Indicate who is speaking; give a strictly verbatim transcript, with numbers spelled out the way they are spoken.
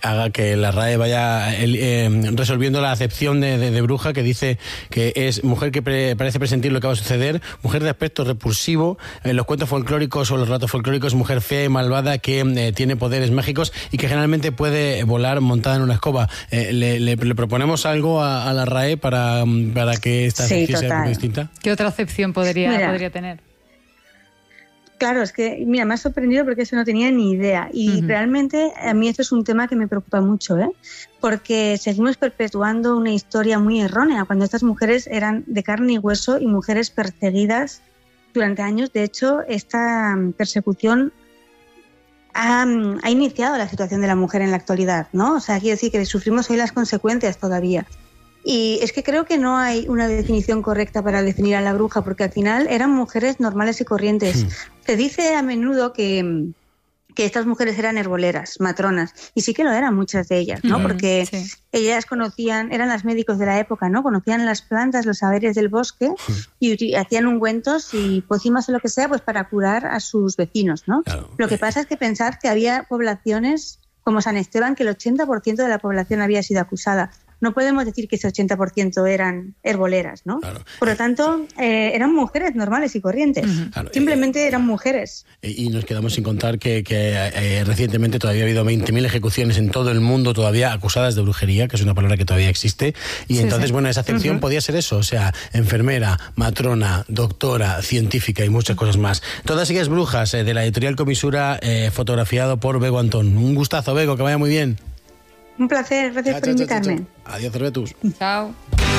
Speaker 1: haga que la R A E vaya el, eh, resolviendo la acepción de, de, de bruja, que dice que es mujer que pre, parece presentir lo que va a suceder, mujer de aspecto repulsivo, en los cuentos folclóricos o los relatos folclóricos, mujer fea y malvada que eh, tiene poderes mágicos y que generalmente puede volar montada en una escoba. Eh, le, le, le proponemos algo a, a la R A E para, para que esta
Speaker 2: sí,
Speaker 1: acepción sea un poco distinta.
Speaker 3: ¿Qué otra acepción podría,
Speaker 2: Mira,
Speaker 3: podría tener?
Speaker 2: Claro, es que, mira, me ha sorprendido porque eso no tenía ni idea. Y uh-huh. realmente a mí esto es un tema que me preocupa mucho, ¿eh? Porque seguimos perpetuando una historia muy errónea, cuando estas mujeres eran de carne y hueso y mujeres perseguidas durante años. De hecho, esta persecución ha, ha iniciado la situación de la mujer en la actualidad, ¿no? O sea, quiere decir que sufrimos hoy las consecuencias todavía. Y es que creo que no hay una definición correcta para definir a la bruja, porque al final eran mujeres normales y corrientes. Sí. Se dice a menudo que, que estas mujeres eran herboleras, matronas, y sí que lo eran muchas de ellas, ¿no? Mm, porque sí. ellas conocían, eran las médicos de la época, ¿no? Conocían las plantas, los saberes del bosque y, y hacían ungüentos y pócimas o lo que sea, pues para curar a sus vecinos, ¿no? Claro. Lo que pasa es que pensar que había poblaciones como San Esteban, que el ochenta por ciento de la población había sido acusada. No podemos decir que ese ochenta por ciento eran herboleras, ¿no? Claro. Por lo tanto, eh, eran mujeres normales y corrientes. Uh-huh. Claro, Simplemente eh, eran mujeres.
Speaker 1: Y nos quedamos sin contar que, que eh, recientemente todavía ha habido veinte mil ejecuciones en todo el mundo todavía acusadas de brujería, que es una palabra que todavía existe. Y sí, entonces, sí. bueno, esa acepción uh-huh. podía ser eso, o sea, enfermera, matrona, doctora, científica y muchas cosas más. Todas ellas brujas, eh, de la editorial Comisura, eh, fotografiado por Bego Antón. Un gustazo, Bego, que vaya muy bien.
Speaker 2: Un placer, gracias
Speaker 1: chao,
Speaker 2: por
Speaker 1: chao,
Speaker 2: invitarme.
Speaker 1: Chao, chao. Adiós, Cervetus.
Speaker 3: Chao.